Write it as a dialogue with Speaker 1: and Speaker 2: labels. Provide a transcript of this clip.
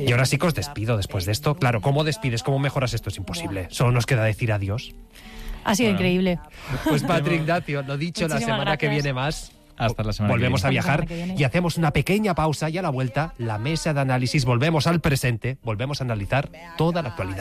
Speaker 1: Y ahora sí que os despido después de esto. Claro, ¿cómo despides? ¿Cómo mejoras esto? Es imposible. Solo nos queda decir adiós.
Speaker 2: Ha sido increíble.
Speaker 1: Pues Patri, Ignacio, lo dicho,
Speaker 2: Muchísimas
Speaker 1: la semana que
Speaker 2: gracias.
Speaker 1: viene más.
Speaker 3: Hasta la semana
Speaker 1: Volvemos
Speaker 3: que
Speaker 1: a
Speaker 3: viene.
Speaker 1: viajar
Speaker 2: Hasta la semana que viene.
Speaker 1: y hacemos una pequeña pausa y a la vuelta, la mesa de análisis. Volvemos al presente, volvemos a analizar toda la actualidad.